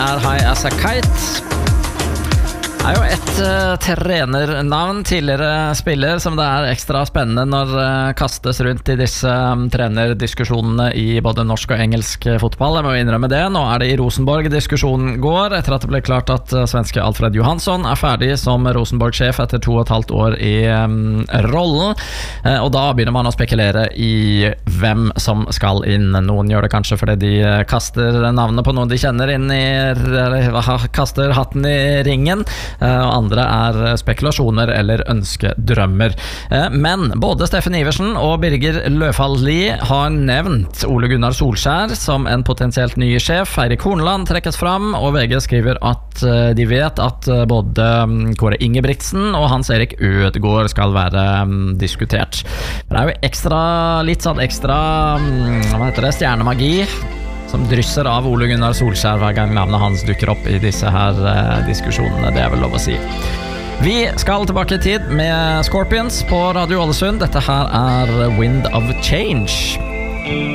High As A Kite. Det jo et trenernavn, tidligere spiller, som det ekstra spennende når kastes rundt I disse trenerdiskusjonene I både norsk og engelsk fotball. Jeg må innrømme det. Nå det I Rosenborg diskusjonen går, etter at det ble klart at svenske Alfred Johansson ferdig som Rosenborg-sjef etter 2,5 år I rollen. Og da begynner man å spekulere I hvem som skal inn. Noen gjør det kanskje fordi de kaster navnet på noen de kjenner inn kaster hatten I ringen. Og andre spekulasjoner eller ønskedrømmer. Men både Steffen Iversen og Birger Løfaldli har nevnt Ole Gunnar Solskjær som en potensielt ny sjef. Eirik Horneland trekkes fram, og VG skriver at de vet at både Kåre Ingebrigtsen og Hans Erik Ødegaard skal være diskutert. Men det jo litt sånn ekstra hva heter det, stjernemagi som drysser av Ole Gunnar Solskjær hver gang navnet hans dukker opp I disse her diskusjonene, det vel lov å si. Vi skal tilbake I tid med Scorpions på Radio Ålesund. Dette her Wind of Change.